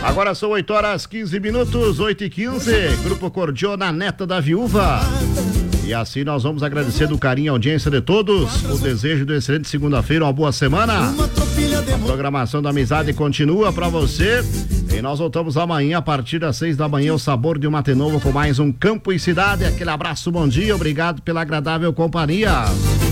Agora são 8h15, 8h15. Grupo Cordiona, neta da viúva. E assim nós vamos agradecer do carinho e audiência de todos. O desejo de excelente segunda-feira, uma boa semana. A programação da amizade continua pra você. E nós voltamos amanhã a partir das 6 da manhã, o sabor de um mate novo com mais um Campo e Cidade. Aquele abraço, bom dia, obrigado pela agradável companhia.